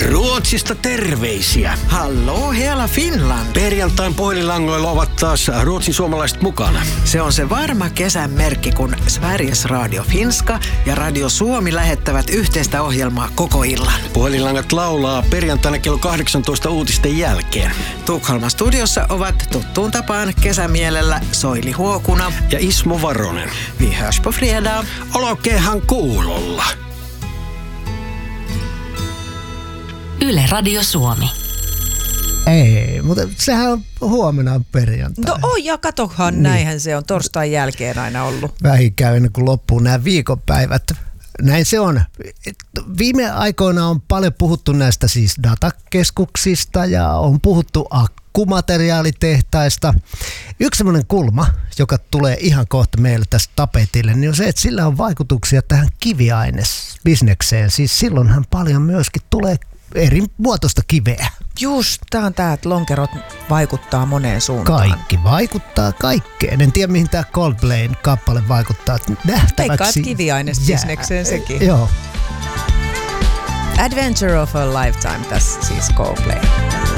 Ruotsista terveisiä. Hallå hela Finland. Perjantain puhelinlangoilla ovat taas Ruotsin suomalaiset mukana. Se on se varma kesän merkki, kun Sveriges Radio Finska ja Radio Suomi lähettävät yhteistä ohjelmaa koko illan. Puhelinlangat laulaa perjantaina kello 18 uutisten jälkeen. Tukholman studiossa ovat tuttuun tapaan kesämielellä Soili Huokuna ja Ismo Varonen. Vi hörs på fredag. Olkeehan kuulolla. Yle Radio Suomi. Ei, mutta sehän on huomenna perjantai. No ja katohan, näinhän se on torstain jälkeen aina ollut. Vähikään ennen kuin loppuu nämä viikonpäivät. Näin se on. Viime aikoina on paljon puhuttu näistä siis datakeskuksista ja on puhuttu akkumateriaalitehtaista. Yksi semmoinen kulma, joka tulee ihan kohta meille tästä tapetille, niin on se, että sillä on vaikutuksia tähän kiviainesbisnekseen. Siis silloinhan paljon myöskin tulee eri muotoista kiveä. Just, tää on tää, että lonkerot vaikuttaa moneen suuntaan. Kaikki vaikuttaa kaikkeen. En tiedä, mihin tää Coldplayn kappale vaikuttaa. Nähtäväksi Veikkaat kiviainesbisnekseen sekin. Joo. Adventure of a Lifetime, tässä siis Coldplay.